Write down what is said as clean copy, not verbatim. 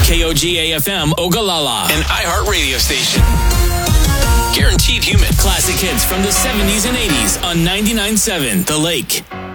KOG AFM Ogallala, an iHeart radio station. Guaranteed human. Classic hits from the 70s and 80s on 99.7 The Lake.